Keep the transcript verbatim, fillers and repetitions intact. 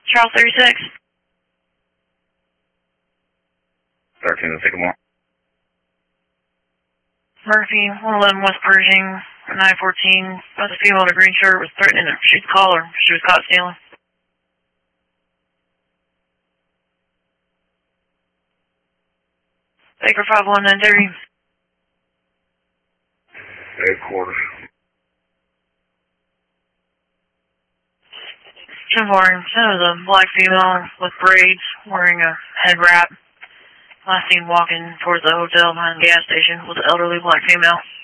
Charles thirty-six. thirteen to Sycamore. Murphy, one eleven West Pershing, nine fourteen. About the female in a green shirt was threatening to shoot the caller. She was caught stealing. Baker five one nine thirty. Headquarters. ten four. That was a black female with braids wearing a head wrap. Last seen walking towards the hotel behind the gas station was an elderly black female.